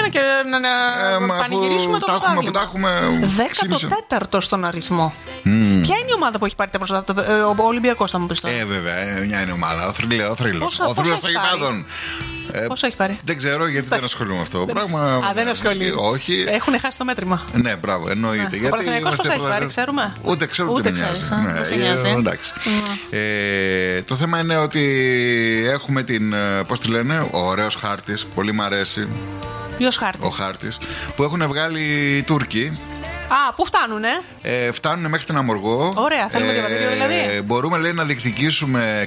και να πανηγυρίσουμε το πρωτάθλημα. Που τα έχουμε 14ο στον αριθμό. Ποια είναι η ομάδα που έχει πάρει τα πρωτάθλημα? Ο Ολυμπιακός, θα μου πεις τώρα. Βέβαια, μια είναι ομάδα. Ο θρύλος. Ο θρύλος των γηπάδων. Πόσο έχει πάρει? Δεν ξέρω, γιατί δεν ασχολούμαι με αυτό το πράγμα. Δεν ασχολείται. Όχι. Έχουν χάσει το μέτρημα. Ναι, μπράβο, εννοείται. Ο Παναθηναϊκός πόσο έχει πάρει, ξέρουμε? Ούτε ξέρω, ούτε με νοιάζει. Εντάξει. Το θέμα είναι ότι έχουμε την. Πώς τη λένε, ο ωραίος χάρτης. Πολύ μ' αρέσει. Ποιος χάρτης? Ο χάρτης που έχουν βγάλει οι Τούρκοι. Πού φτάνουνε? Φτάνουν μέχρι την Αμοργό. Ωραία, θέλουμε διαβατήριο δηλαδή. Μπορούμε, λέει, να διεκδικήσουμε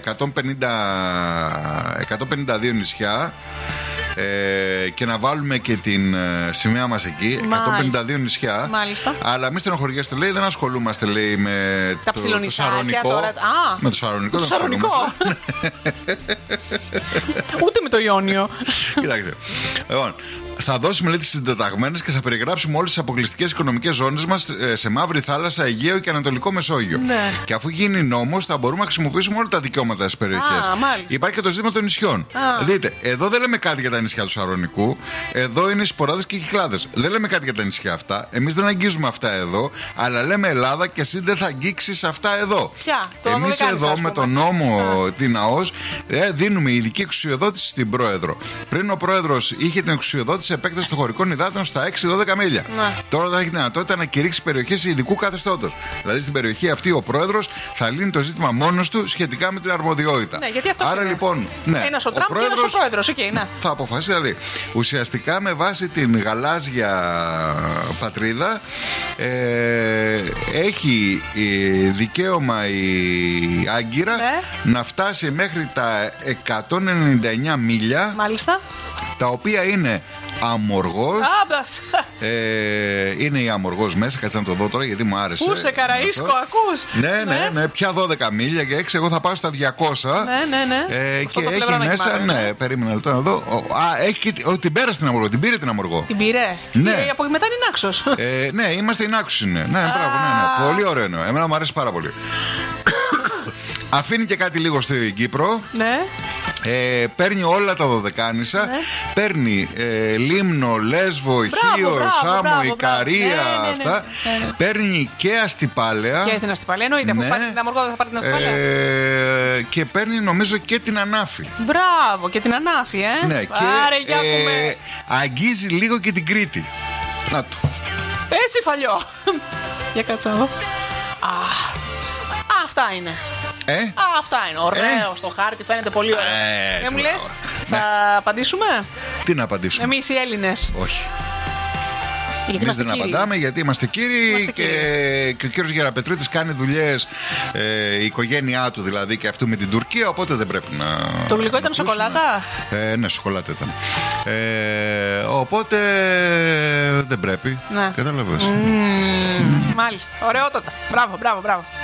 152 νησιά και να βάλουμε και την σημαία μας εκεί. 152 νησιά. Μάλιστα. Αλλά μη στενοχωριέστε, λέει, δεν ασχολούμαστε, λέει, με τα ψιλονισάκια τώρα. Με το Σαρονικό. Το Σαρονικό. Ούτε με το Ιόνιο. Κοιτάξτε. Λοιπόν, θα δώσουμε, λέει, τις συντεταγμένες και θα περιγράψουμε όλες τις αποκλειστικές οικονομικές ζώνες μας σε Μαύρη Θάλασσα, Αιγαίο και Ανατολικό Μεσόγειο. Ναι. Και αφού γίνει νόμος, θα μπορούμε να χρησιμοποιήσουμε όλα τα δικαιώματα της περιοχής. Υπάρχει και το ζήτημα των νησιών. Δείτε, εδώ δεν λέμε κάτι για τα νησιά του Σαρονικού. Εδώ είναι οι Σποράδες και οι Κυκλάδες. Δεν λέμε κάτι για τα νησιά αυτά. Εμείς δεν αγγίζουμε αυτά εδώ. Αλλά λέμε Ελλάδα και εσύ δεν θα αγγίξεις αυτά εδώ. Εμείς εδώ με τον νόμο την ΑΟΣ δίνουμε ειδική εξουσιοδότηση στην πρόεδρο. Πριν ο πρόεδρος είχε την εξουσιοδότηση επέκταση των χωρικών υδάτων στα 6-12 μίλια. Τώρα θα έχει τη δυνατότητα να κηρύξει περιοχές ειδικού καθεστώτος. Δηλαδή στην περιοχή αυτή ο πρόεδρος θα λύνει το ζήτημα μόνος του σχετικά με την αρμοδιότητα. Ναι, γιατί αυτό άρα είναι. Λοιπόν, ναι, ένας ο Τραμπ και ένας ο πρόεδρος. Okay, ναι. Θα αποφασίσει, δηλαδή, ουσιαστικά με βάση την γαλάζια πατρίδα έχει δικαίωμα η Άγκυρα να φτάσει μέχρι τα 199 μίλια. Μάλιστα. Τα οποία είναι Αμοργός. Είναι η Αμοργός μέσα, κάτσε να το δω τώρα γιατί μου άρεσε. Πού σε Καραΐσκο, ακούς? Ναι, πια 12 μίλια και 6, εγώ θα πάω στα 200. Ναι. Και έχει μέσα, ναι, περίμενα λεπτό να δω. Την πέρασε την Αμοργό, την πήρε την Αμοργό. Την πήρε? Ναι. Από μετά είναι Νάξος. Ναι, είμαστε η Νάξος είναι. Ναι, μπράβο, ναι. Πολύ ωραίο είναι. Εμένα μου αρέσει πάρα πολύ. Αφήνει και κάτι λίγο στην Κύπρο. Ναι. Παίρνει όλα τα Δωδεκάνησα. Παίρνει Λίμνο, Λέσβο, Χίο, Σάμο, Ικαρία. Αυτά. Παίρνει και Αστυπάλαια. Και την Αστυπάλαια, εννοείται. Αφού πάρει την Αμοργό, θα πάρει την Αστυπάλαια. Και παίρνει, νομίζω, και την Ανάφη. Μπράβο, και την Ανάφη, Ναι, και αγγίζει λίγο και την Κρήτη. Να το. Πέσει φαλιό. Για κάτσα εδώ. Αυτά είναι. Αυτά είναι. Ωραίο στο χάρτη, φαίνεται πολύ ωραίο. Δεν μου λες, θα απαντήσουμε? Τι να απαντήσουμε? Εμείς οι Έλληνες. Όχι. Εμείς δεν απαντάμε γιατί είμαστε κύριοι και ο κύριος Γεραπετρίτης κάνει δουλειές, η οικογένειά του δηλαδή και αυτού με την Τουρκία, οπότε δεν πρέπει να. Το γλυκό ήταν σοκολάτα? Ναι, σοκολάτα ήταν. Οπότε δεν πρέπει. Ναι. Κατάλαβες. Μάλιστα. Ωραιότατα. Μπράβο.